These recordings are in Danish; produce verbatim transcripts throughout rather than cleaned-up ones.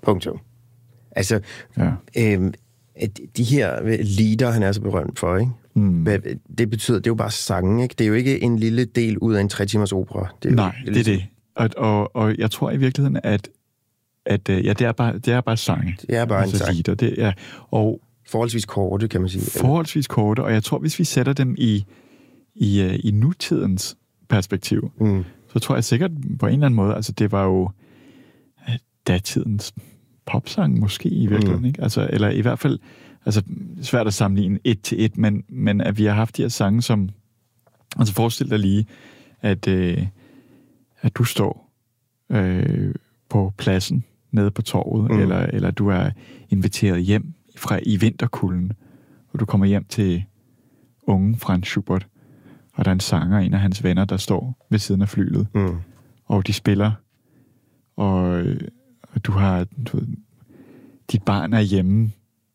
Punktum. Altså, ja. øhm, de her lieder, han er så berømt for, ikke? Mm. Det betyder, det er jo bare sange, ikke? Det er jo ikke en lille del ud af en tre timers opera. Det er Nej, jo, det, det er det. Og, og, og jeg tror i virkeligheden, at, at ja, det er bare, det er bare sange. Det er bare altså en sang. Lieder, det, ja. Og forholdsvis korte, kan man sige. Forholdsvis korte, og jeg tror, hvis vi sætter dem i, i, i nutidens perspektiv, mm. så tror jeg sikkert på en eller anden måde, altså det var jo datidens popsang måske i virkeligheden, mm. ikke? Altså, eller i hvert fald, altså svært at sammenligne et til et, men, men at vi har haft de her sange, som, altså forestil dig lige, at, øh, at du står øh, på pladsen nede på torvet, mm. eller, eller du er inviteret hjem fra i vinterkulden, og du kommer hjem til unge Franz Schubert, og der er en sanger, en af hans venner, der står ved siden af flylet, mm. og de spiller, og, og du har, du, dit barn er hjemme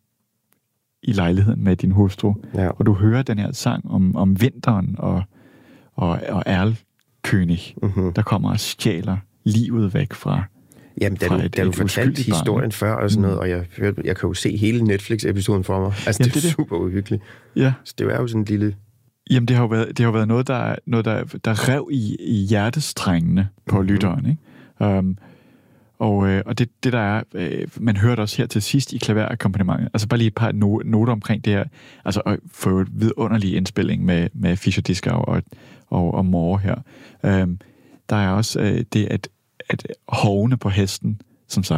i lejligheden med din hustru, ja. Og du hører den her sang om, om vinteren, og, og, og Erlkönig, mm-hmm. der kommer og stjæler livet væk fra. Jamen, da du, et, da du fortalte historien før og sådan noget, mm. og jeg, jeg kan jo se hele Netflix-episoden for mig. Altså, Jamen, det er det, super uhyggeligt. Ja. Så det er jo sådan en lille... Jamen, det har jo været, det har været noget, der, noget der, der rev i, i hjertestrængene på mm-hmm. lytteren, ikke? Um, og, øh, og det, det der er, øh, man hørte også her til sidst i klaverakkompagnementet, altså bare lige et par no- noter omkring det her, altså for et vidunderlig indspilling med, med Fischer-Dieskau og, og, og Moore her. Um, der er også øh, det, at at hovene på hesten, som så er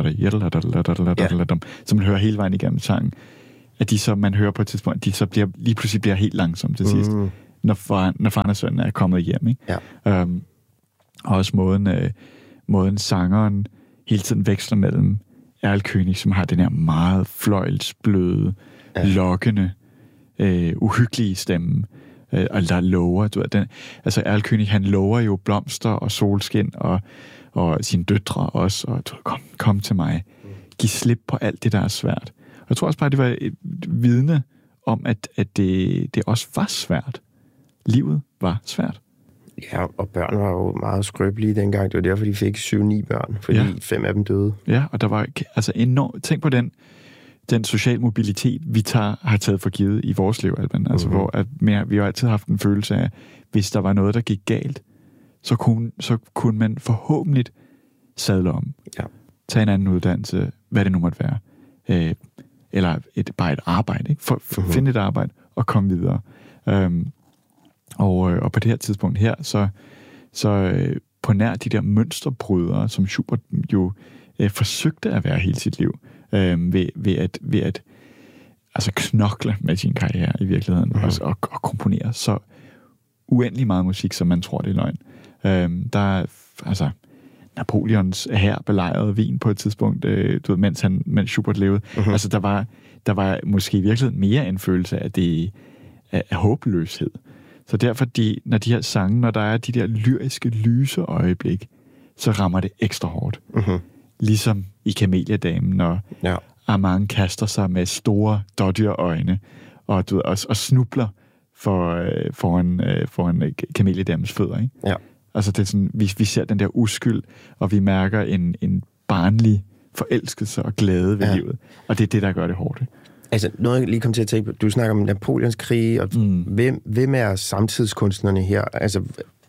der, som man hører hele vejen igennem sangen, at de så, man hører på et tidspunkt, de så bliver, lige pludselig bliver helt langsomme til sidst, mm. når, far, når faren og sønnen er kommet hjem, ikke? Ja. Um, og også måden, øh, måden sangeren hele tiden veksler mellem Erlkönig, som har den her meget fløjlsbløde, ja. lokkende, øh, uhyggelige stemme, øh, og der lover, du ved, den, altså Erlkönig, han lover jo blomster og solskin, og og sine døtre også, og kom, kom til mig. Giv slip på alt det, der er svært. Og jeg tror også bare, det var et vidne om, at, at det, det også var svært. Livet var svært. Ja, og børn var jo meget skrøbelige dengang. Det var derfor, de fik syv ni børn, fordi ja. fem af dem døde. Ja, og der var altså enormt... Tænk på den, den social mobilitet, vi tager, har taget for givet i vores liv, Alban. Altså, mm-hmm. hvor at mere, vi har altid haft en følelse af, hvis der var noget, der gik galt, så kunne, så kunne man forhåbentlig sadle om. Ja. Tage en anden uddannelse, hvad det nu måtte være. Øh, eller et, bare et arbejde. Ikke? For, for, uh-huh. Finde et arbejde og komme videre. Øhm, og, og på det her tidspunkt her, så, så øh, på nær de der mønsterbrydere, som Schubert jo øh, forsøgte at være hele sit liv, øh, ved, ved, at, ved at altså knokle med sin karriere i virkeligheden, uh-huh. og, og, og komponere så uendelig meget musik, som man tror, det er løgn. Øhm, der er, altså, Napoleons hær belejrede Wien på et tidspunkt, øh, du ved, mens, han, mens Schubert levede. Uh-huh. Altså, der var, der var måske i virkeligheden mere en følelse af, det, af, af håbløshed. Så derfor, de, når de her sange, når der er de der lyriske, lyse øjeblik, så rammer det ekstra hårdt. Uh-huh. Ligesom i Kameliadamen, når ja. Armand kaster sig med store, dodger øjne, og, du ved, og, og snubler for, øh, foran, øh, foran øh, Kameliadamens fødder, ikke? Ja. Altså, det er sådan, vi, vi ser den der uskyld, og vi mærker en, en barnlig forelskelse og glæde ved ja. livet. Og det er det, der gør det hårdt. Altså, noget jeg lige kom til at tænke på, du snakker om Napoleons krige, og mm. hvem, hvem er samtidskunstnerne her? Altså,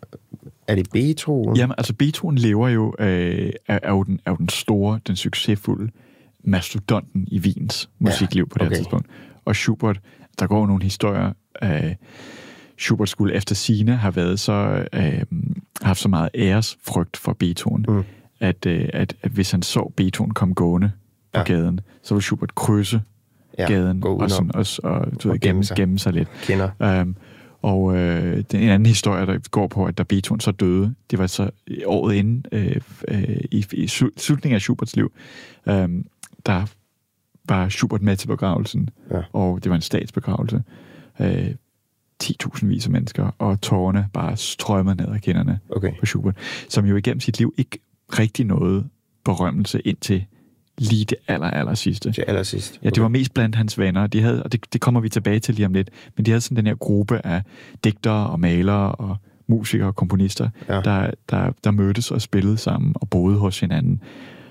er det Beethoven? Jamen, altså, Beethoven lever jo, øh, er, er, jo den, er jo den store, den succesfulde mastodonten i Wiens musikliv ja, på det okay. her tidspunkt. Og Schubert, der går nogle historier, øh, Schubert skulle efter sigende have været så, øh, haft så meget æresfrygt for Beethoven, mm. at, øh, at, at hvis han så Beethoven komme gående på ja. gaden, så ville Schubert krydse ja, gaden og, sådan, og, og, du ved, gemme, sig. gemme sig lidt. Um, og øh, det er en anden historie, der går på, at da Beethoven så døde, det var så året inden, øh, øh, i, i slutningen af Schuberts liv, øh, der var Schubert med til begravelsen, ja. og det var en statsbegravelse. Øh, ti tusind vis af mennesker, og tårerne bare strømmede ned ad kinderne okay. på Schubert, som jo igennem sit liv ikke rigtig nåede berømmelse indtil lige det aller, aller sidste. Det aller sidste. Okay. Ja, det var mest blandt hans venner, de havde, og det, det kommer vi tilbage til lige om lidt, men de havde sådan den her gruppe af digtere og malere og musikere og komponister, ja. der, der, der mødtes og spillede sammen og boede hos hinanden.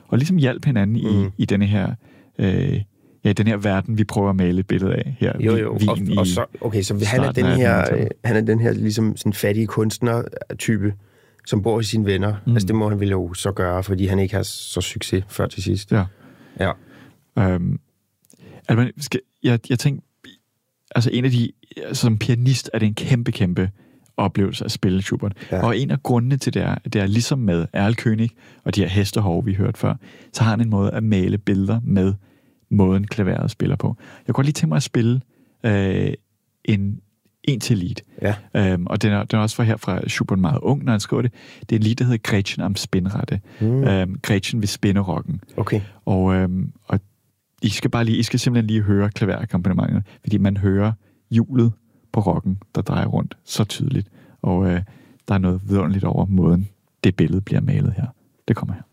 og ligesom hjalp hinanden mm. i, i denne her... Øh, ja, den her verden, vi prøver at male et billede af her. Jo, jo. Og, og så, okay, så han er den her, han er den her ligesom sådan fattige kunstner-type, som bor hos sine venner. Mm. Altså, det må han vel jo så gøre, fordi han ikke har så succes før til sidst. Ja. Ja. Øhm, altså, skal, jeg, jeg tænker, altså en af de, altså, som pianist er det en kæmpe, kæmpe oplevelse at spille Schubert. Ja. Og en af grundene til det er, det er ligesom med Erl König og de her hestehove, vi hørte før, så har han en måde at male billeder med måden klaveret spiller på. Jeg kunne godt lige tænke mig at spille øh, en, en til lead. Ja. Øhm, og den er, den er også fra her fra Schubert meget ung, når han skriver det. Det er en lead, der hedder Gretchen am Spinnrade. Mm. Øhm, Gretchen ved spinderokken. Okay. Og, øhm, og I skal bare lige, I skal simpelthen lige høre klaverakkompagnementet, fordi man hører hjulet på rokken, der drejer rundt så tydeligt. Og øh, der er noget vidunderligt over måden, det billede bliver malet her. Det kommer her.